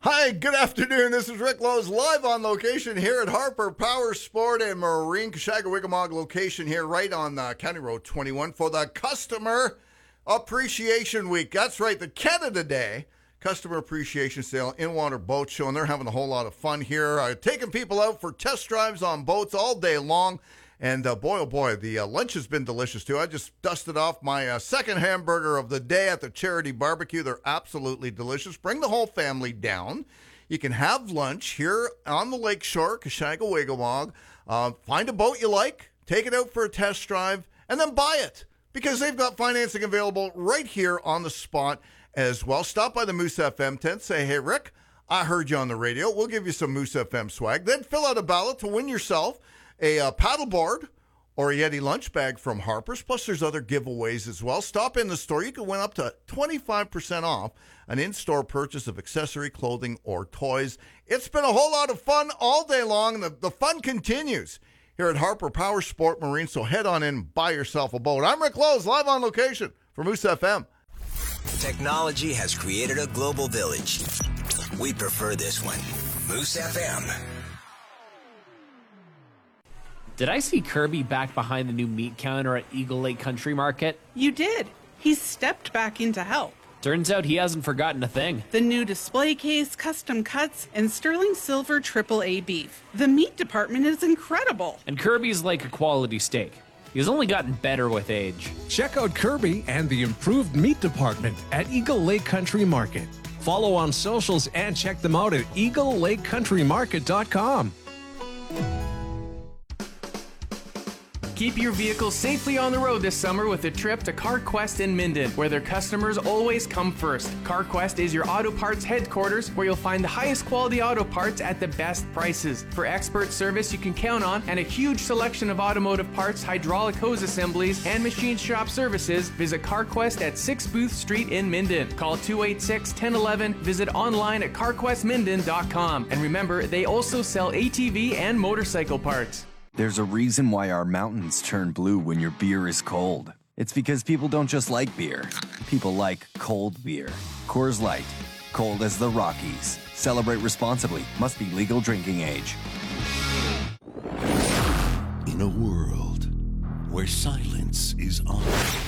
Hi, good afternoon. This is Rick Lowe's live on location here at Harper Power Sport and Marine, Cashaga-Wigamog location here right on County Road 21 for the Customer Appreciation Week. That's right, the Canada Day Customer Appreciation Sale in-water boat show, and they're having a whole lot of fun here, taking people out for test drives on boats all day long. And boy, oh boy, the lunch has been delicious too. I just dusted off my second hamburger of the day at the Charity Barbecue. They're absolutely delicious. Bring the whole family down. You can have lunch here on the lake shore, Cashaga-Wigamog. Find a boat you like, take it out for a test drive, and then buy it because they've got financing available right here on the spot as well. Stop by the Moose FM tent. Say, hey, Rick, I heard you on the radio. We'll give you some Moose FM swag. Then fill out a ballot to win yourself a paddleboard or a Yeti lunch bag from Harper's. Plus, there's other giveaways as well. Stop in the store. You can win up to 25% off an in-store purchase of accessory, clothing, or toys. It's been a whole lot of fun all day long, and the fun continues here at Harper Power Sport Marine. So head on in and buy yourself a boat. I'm Rick Lowe's, live on location for Moose FM. Technology has created a global village. We prefer this one. Moose FM. Did I see Kirby back behind the new meat counter at Eagle Lake Country Market? You did. He stepped back in to help. Turns out he hasn't forgotten a thing. The new display case, custom cuts, and sterling silver AAA beef. The meat department is incredible. And Kirby's like a quality steak. He's only gotten better with age. Check out Kirby and the improved meat department at Eagle Lake Country Market. Follow on socials and check them out at eaglelakecountrymarket.com. Keep your vehicle safely on the road this summer with a trip to CarQuest in Minden, where their customers always come first. CarQuest is your auto parts headquarters, where you'll find the highest quality auto parts at the best prices. For expert service you can count on and a huge selection of automotive parts, hydraulic hose assemblies, and machine shop services, visit CarQuest at 6 Booth Street in Minden. Call 286-1011, visit online at carquestminden.com. And remember, they also sell ATV and motorcycle parts. There's a reason why our mountains turn blue when your beer is cold. It's because people don't just like beer. People like cold beer. Coors Light. Cold as the Rockies. Celebrate responsibly. Must be legal drinking age. In a world where silence is honored,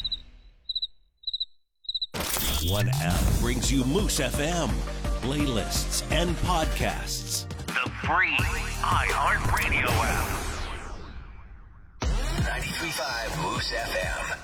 one app brings you Moose FM, playlists, and podcasts. The free iHeartRadio app. 93.5 Moose FM.